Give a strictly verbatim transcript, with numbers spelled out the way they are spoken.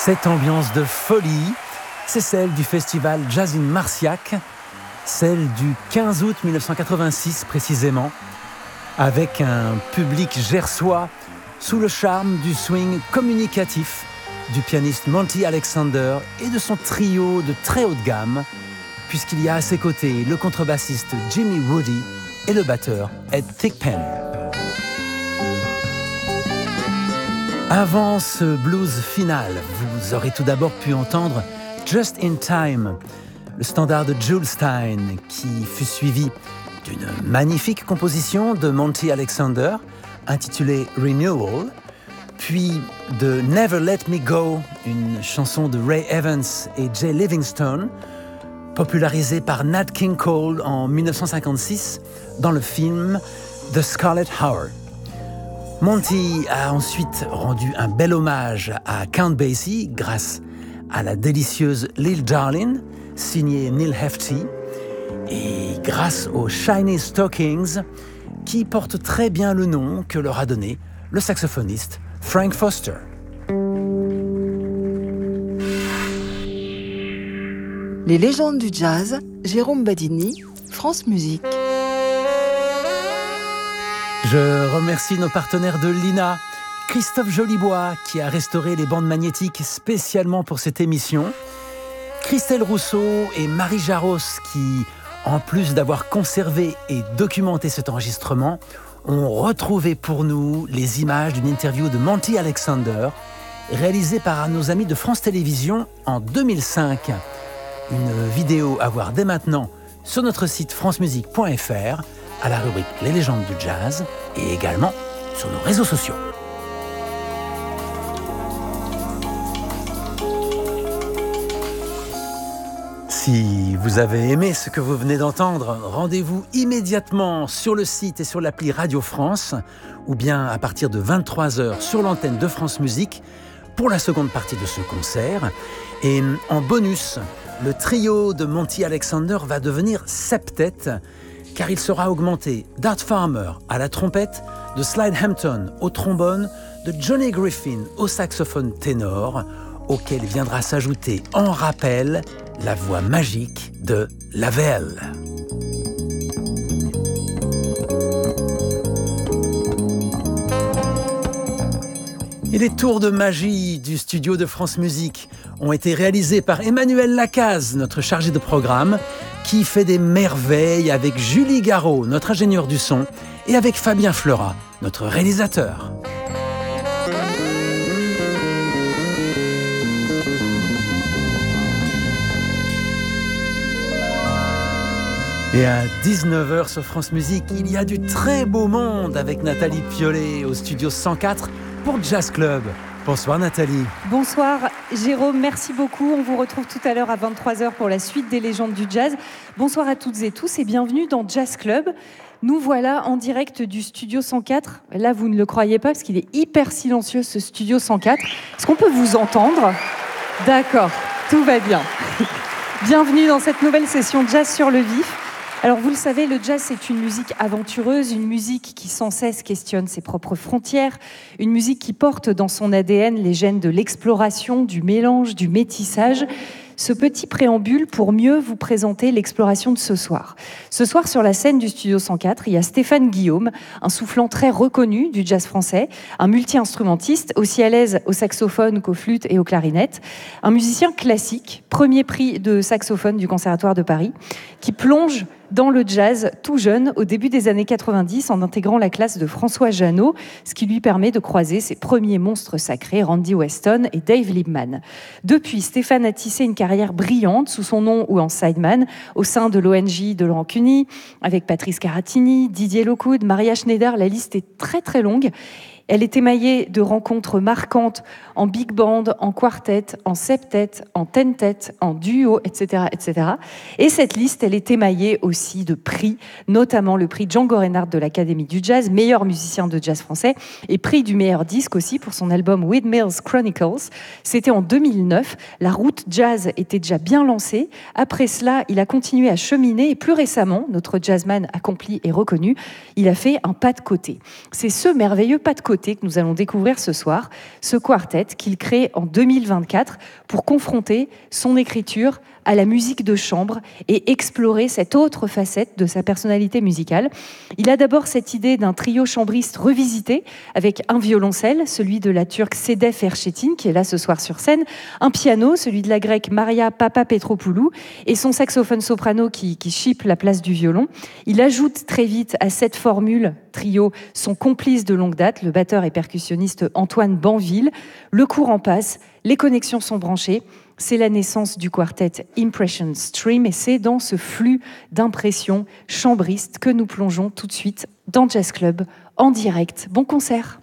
Cette ambiance de folie, c'est celle du festival Jazz in Marciac, celle du quinze août mille neuf cent quatre-vingt-six précisément, avec un public gersois sous le charme du swing communicatif du pianiste Monty Alexander et de son trio de très haute gamme, puisqu'il y a à ses côtés le contrebassiste Jimmy Woody et le batteur Ed Thigpen. Avant ce blues final, vous aurez tout d'abord pu entendre Just in Time, le standard de Jules Stein, qui fut suivi d'une magnifique composition de Monty Alexander, intitulée Renewal, puis de Never Let Me Go, une chanson de Ray Evans et Jay Livingstone, popularisée par Nat King Cole en mille neuf cent cinquante-six dans le film The Scarlet Hour. Monty a ensuite rendu un bel hommage à Count Basie grâce à la délicieuse Lil Darlin, signée Neil Hefti, et grâce aux Shiny Stockings, qui portent très bien le nom que leur a donné le saxophoniste Frank Foster. Les légendes du jazz, Jérôme Badini, France Musique. Je remercie nos partenaires de l'I N A, Christophe Jolibois qui a restauré les bandes magnétiques spécialement pour cette émission, Christelle Rousseau et Marie Jaros qui, en plus d'avoir conservé et documenté cet enregistrement, ont retrouvé pour nous les images d'une interview de Monty Alexander réalisée par nos amis de France Télévisions en deux mille cinq. Une vidéo à voir dès maintenant sur notre site france musique point f r à la rubrique Les légendes du jazz et également sur nos réseaux sociaux. Si vous avez aimé ce que vous venez d'entendre, rendez-vous immédiatement sur le site et sur l'appli Radio France ou bien à partir de vingt-trois heures sur l'antenne de France Musique pour la seconde partie de ce concert. Et en bonus, le trio de Monty Alexander va devenir septet car il sera augmenté d'Art Farmer à la trompette, de Slide Hampton au trombone, de Johnny Griffin au saxophone ténor, auquel viendra s'ajouter en rappel la voix magique de Lavelle. Et les tours de magie du studio de France Musique ont été réalisés par Emmanuel Lacaze, notre chargé de programme, qui fait des merveilles avec Julie Garot, notre ingénieur du son, et avec Fabien Fleurat, notre réalisateur. Et à dix-neuf heures sur France Musique, il y a du très beau monde avec Nathalie Piolet au studio cent quatre pour Jazz Club. Bonsoir Nathalie. Bonsoir Jérôme, merci beaucoup. On vous retrouve tout à l'heure à vingt-trois heures pour la suite des légendes du jazz. Bonsoir à toutes et tous et bienvenue dans Jazz Club. Nous voilà en direct du studio cent quatre. Là, vous ne le croyez pas parce qu'il est hyper silencieux ce studio cent quatre. Est-ce qu'on peut vous entendre ? D'accord, tout va bien. Bienvenue dans cette nouvelle session Jazz sur le vif. Alors vous le savez, le jazz c'est une musique aventureuse, une musique qui sans cesse questionne ses propres frontières, une musique qui porte dans son A D N les gènes de l'exploration, du mélange, du métissage. Ce petit préambule pour mieux vous présenter l'exploration de ce soir. Ce soir, sur la scène du Studio cent quatre, il y a Stéphane Guillaume, un soufflant très reconnu du jazz français, un multi-instrumentiste, aussi à l'aise au saxophone qu'aux flûtes et aux clarinettes, un musicien classique, premier prix de saxophone du Conservatoire de Paris, qui plonge dans le jazz tout jeune au début des années quatre-vingt-dix en intégrant la classe de François Jeannot, ce qui lui permet de croiser ses premiers monstres sacrés, Randy Weston et Dave Liebman. Depuis, Stéphane a tissé une carrière brillante sous son nom ou en sideman au sein de l'O N J de Laurent Cuny, avec Patrice Caratini, Didier Lockwood, Maria Schneider. La liste est très très longue. Elle est émaillée de rencontres marquantes en big band, en quartet, en septet, en tentet, en duo, et cetera, et cetera. Et cette liste, elle est émaillée aussi de prix, notamment le prix Django Reinhardt de l'Académie du Jazz, meilleur musicien de jazz français, et prix du meilleur disque aussi pour son album Windmills Chronicles. C'était en deux mille neuf. La route jazz était déjà bien lancée. Après cela, il a continué à cheminer et plus récemment, notre jazzman accompli et reconnu, il a fait un pas de côté. C'est ce merveilleux pas de côté côté que nous allons découvrir ce soir, ce quartet qu'il crée en deux mille vingt-quatre pour confronter son écriture à la musique de chambre et explorer cette autre facette de sa personnalité musicale. Il a d'abord cette idée d'un trio chambriste revisité avec un violoncelle, celui de la turque Sedef Erçetin, qui est là ce soir sur scène, un piano, celui de la grecque Maria Papapetropoulou, et son saxophone soprano qui, qui chipe la place du violon. Il ajoute très vite à cette formule trio son complice de longue date, le batteur et percussionniste Antoine Banville. Le courant passe, les connexions sont branchées. C'est la naissance du quartet Impression Stream et c'est dans ce flux d'impressions chambristes que nous plongeons tout de suite dans Jazz Club en direct. Bon concert!